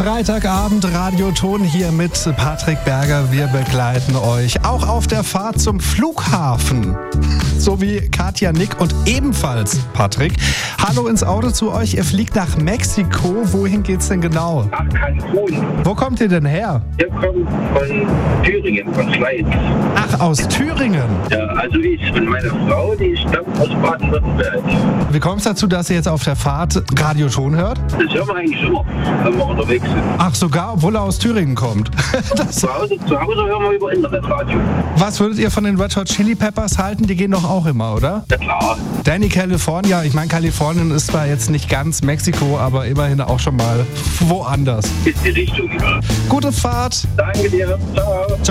Freitagabend Radioton hier mit Patrick Berger. Wir begleiten euch auch auf der Fahrt zum Flughafen. So wie Katja, Nick und ebenfalls Patrick. Hallo ins Auto zu euch. Ihr fliegt nach Mexiko. Wohin geht's denn genau? Nach Cancun. Wo kommt ihr denn her? Wir kommen von Thüringen, von Schleiz. Ach, aus Thüringen. Ja, also ich und meine Frau, die stammt aus Baden-Württemberg. Wie kommt es dazu, dass ihr jetzt auf der Fahrt Radioton hört? Das hören wir eigentlich immer, wenn wir unterwegs sind. Ach, sogar, obwohl er aus Thüringen kommt. Zu Hause hören wir über Internetradio. Was würdet ihr von den Red Hot Chili Peppers halten? Die gehen doch auch immer, oder? Ja klar. Danny California, ich meine, Kalifornien ist zwar jetzt nicht ganz Mexiko, aber immerhin auch schon mal woanders. Ist die Richtung. Gute Fahrt! Danke dir. Ciao.